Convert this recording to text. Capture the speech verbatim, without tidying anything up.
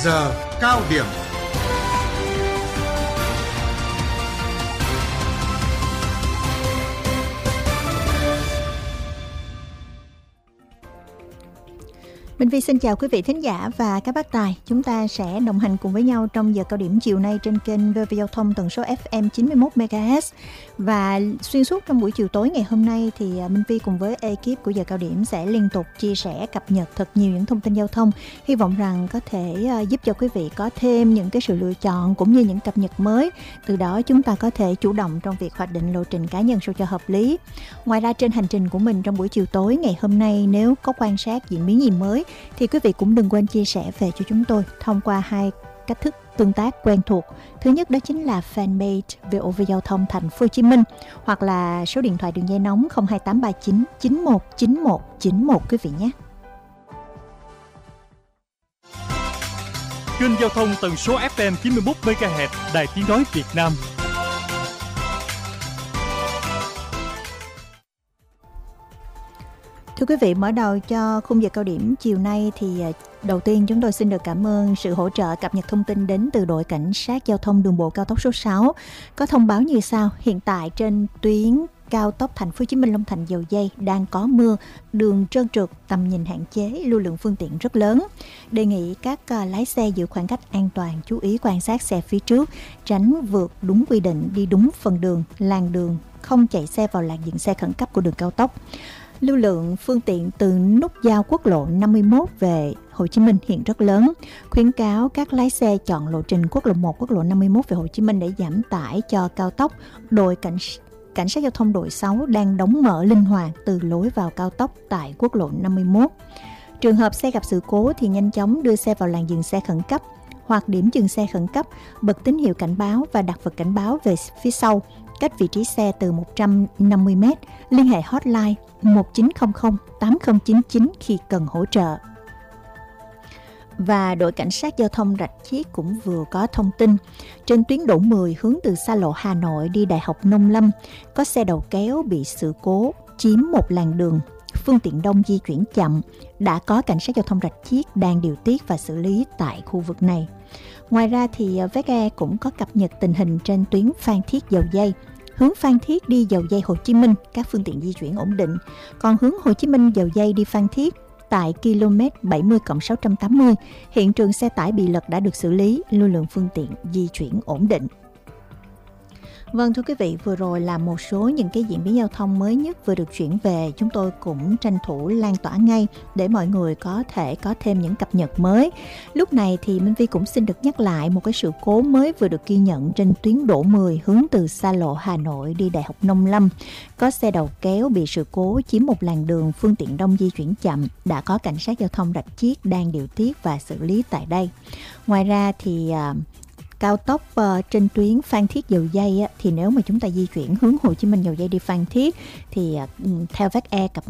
giờ cao điểm. Minh Phi xin chào quý vị thính giả và các bác tài. Chúng ta sẽ đồng hành cùng với nhau trong giờ cao điểm chiều nay trên kênh vê o vê Giao thông tần số ép em chín mươi mốt mê ga héc. Và xuyên suốt trong buổi chiều tối ngày hôm nay thì Minh Phi cùng với ekip của giờ cao điểm sẽ liên tục chia sẻ cập nhật thật nhiều những thông tin giao thông. Hy vọng rằng có thể giúp cho quý vị có thêm những cái sự lựa chọn cũng như những cập nhật mới. Từ đó chúng ta có thể chủ động trong việc hoạch định lộ trình cá nhân sao cho hợp lý. Ngoài ra trên hành trình của mình trong buổi chiều tối ngày hôm nay, nếu có quan sát diễn biến gì mới thì quý vị cũng đừng quên chia sẻ về cho chúng tôi thông qua hai cách thức tương tác quen thuộc. Thứ nhất đó chính là fanpage vê o vê Giao thông Thành phố Hồ Chí Minh hoặc là số điện thoại đường dây nóng không hai tám ba chín chín một chín một chín một quý vị nhé. Kênh giao thông tần số ép em chín mươi mốt mê ga héc Đài Tiếng nói Việt Nam. Thưa quý vị, mở đầu cho khung giờ cao điểm chiều nay thì đầu tiên chúng tôi xin được cảm ơn sự hỗ trợ cập nhật thông tin đến từ đội cảnh sát giao thông đường bộ cao tốc số sáu. Có thông báo như sau: hiện tại trên tuyến cao tốc Thành phố Hồ Chí Minh Long Thành Dầu Giây đang có mưa, đường trơn trượt, tầm nhìn hạn chế, lưu lượng phương tiện rất lớn. Đề nghị các lái xe giữ khoảng cách an toàn, chú ý quan sát xe phía trước, tránh vượt đúng quy định, đi đúng phần đường, làn đường, không chạy xe vào làn dừng xe khẩn cấp của đường cao tốc. Lưu lượng phương tiện từ nút giao quốc lộ năm mươi mốt về Hồ Chí Minh hiện rất lớn. Khuyến cáo các lái xe chọn lộ trình quốc lộ một, quốc lộ năm mươi mốt về Hồ Chí Minh để giảm tải cho cao tốc. Đội cảnh, cảnh sát giao thông đội sáu đang đóng mở linh hoạt từ lối vào cao tốc tại quốc lộ năm mươi mốt. Trường hợp xe gặp sự cố thì nhanh chóng đưa xe vào làn dừng xe khẩn cấp hoặc điểm dừng xe khẩn cấp, bật tín hiệu cảnh báo và đặt vật cảnh báo về phía sau, cách vị trí xe từ một trăm năm mươi mét, liên hệ hotline một chín không không tám không chín chín khi cần hỗ trợ. Và đội cảnh sát giao thông Rạch Chiếc cũng vừa có thông tin trên tuyến Đỗ mười hướng từ xa lộ Hà Nội đi Đại học Nông Lâm có xe đầu kéo bị sự cố chiếm một làn đường, phương tiện đông di chuyển chậm. Đã có cảnh sát giao thông Rạch Chiếc đang điều tiết và xử lý tại khu vực này. Ngoài ra thì vê giê a cũng có cập nhật tình hình trên tuyến Phan Thiết Dầu Giây. Hướng Phan Thiết đi Dầu Giây Hồ Chí Minh, các phương tiện di chuyển ổn định. Còn hướng Hồ Chí Minh Dầu Giây đi Phan Thiết tại km bảy mươi cộng sáu trăm tám mươi, hiện trường xe tải bị lật đã được xử lý, lưu lượng phương tiện di chuyển ổn định. Vâng, thưa quý vị, vừa rồi là một số những cái diễn biến giao thông mới nhất vừa được chuyển về. Chúng tôi cũng tranh thủ lan tỏa ngay để mọi người có thể có thêm những cập nhật mới. Lúc này thì Minh Vi cũng xin được nhắc lại một cái sự cố mới vừa được ghi nhận trên tuyến Đỗ mười hướng từ xa lộ Hà Nội đi Đại học Nông Lâm. Có xe đầu kéo bị sự cố chiếm một làn đường, phương tiện đông di chuyển chậm. Đã có cảnh sát giao thông Rạch Chiếc đang điều tiết và xử lý tại đây. Ngoài ra thì cao tốc uh, trên tuyến Phan Thiết Dầu Giây á, thì nếu mà chúng ta di chuyển hướng Hồ Chí Minh Dầu Giây đi Phan Thiết thì uh, theo vê giê a cập